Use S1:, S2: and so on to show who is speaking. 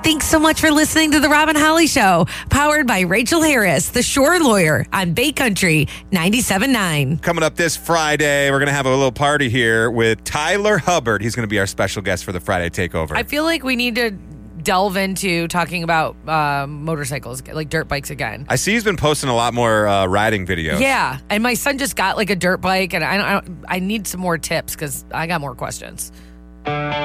S1: Thanks so much for listening to The Robin Holly Show, powered by Rachel Harris, the Shore Lawyer on Bay Country 97.9.
S2: Coming up this Friday, we're going to have a little party here with Tyler Hubbard. He's going to be our special guest for the Friday Takeover.
S1: I feel like we need to delve into talking about motorcycles, like dirt bikes again.
S2: I see he's been posting a lot more riding videos.
S1: Yeah, and my son just got like a dirt bike, and I need some more tips because I got more questions.